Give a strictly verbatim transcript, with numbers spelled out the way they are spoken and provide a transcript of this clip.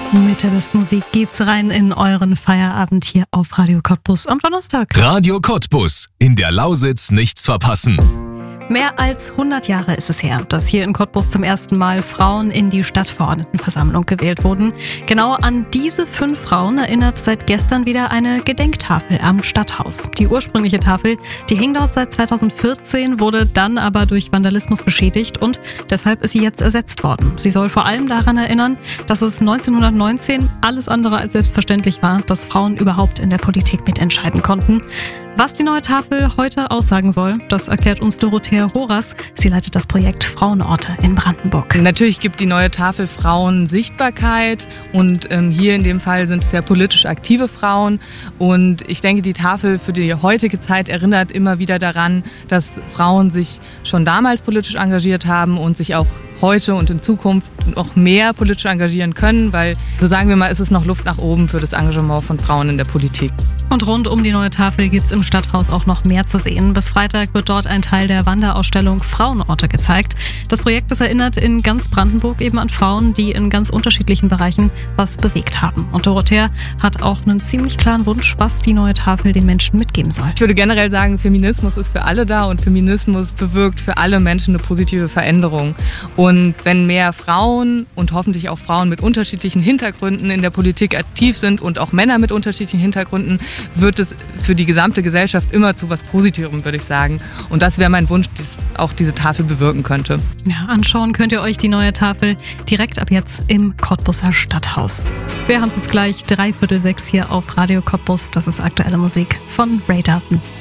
Mit der besten Musik geht's rein in euren Feierabend hier auf Radio Cottbus am Donnerstag. Radio Cottbus. In der Lausitz nichts verpassen. Mehr als hundert Jahre ist es her, dass hier in Cottbus zum ersten Mal Frauen in die Stadtverordnetenversammlung gewählt wurden. Genau an diese fünf Frauen erinnert seit gestern wieder eine Gedenktafel am Stadthaus. Die ursprüngliche Tafel, die hing dort seit zweitausendvierzehn, wurde dann aber durch Vandalismus beschädigt und deshalb ist sie jetzt ersetzt worden. Sie soll vor allem daran erinnern, dass es neunzehnhundertneunzehn alles andere als selbstverständlich war, dass Frauen überhaupt in der Politik mitentscheiden konnten. Was die neue Tafel heute aussagen soll, das erklärt uns Dorothea Horas. Sie leitet das Projekt Frauenorte in Brandenburg. Natürlich gibt die neue Tafel Frauen Sichtbarkeit und ähm, hier in dem Fall sind es ja politisch aktive Frauen. Und ich denke, die Tafel für die heutige Zeit erinnert immer wieder daran, dass Frauen sich schon damals politisch engagiert haben und sich auch heute und in Zukunft noch mehr politisch engagieren können, weil, so sagen wir mal, ist es noch Luft nach oben für das Engagement von Frauen in der Politik. Und rund um die neue Tafel gibt es im Stadthaus auch noch mehr zu sehen. Bis Freitag wird dort ein Teil der Wanderausstellung Frauenorte gezeigt. Das Projekt das erinnert in ganz Brandenburg eben an Frauen, die in ganz unterschiedlichen Bereichen was bewegt haben. Und Dorothea hat auch einen ziemlich klaren Wunsch, was die neue Tafel den Menschen mitgeben soll. Ich würde generell sagen, Feminismus ist für alle da und Feminismus bewirkt für alle Menschen eine positive Veränderung. Und wenn mehr Frauen und hoffentlich auch Frauen mit unterschiedlichen Hintergründen in der Politik aktiv sind und auch Männer mit unterschiedlichen Hintergründen, wird es für die gesamte Gesellschaft immer zu was Positivem, würde ich sagen. Und das wäre mein Wunsch, dass auch diese Tafel bewirken könnte. Ja, anschauen könnt ihr euch die neue Tafel direkt ab jetzt im Cottbuser Stadthaus. Wir haben es jetzt gleich dreiviertel sechs hier auf Radio Cottbus. Das ist aktuelle Musik von Ray Dalton.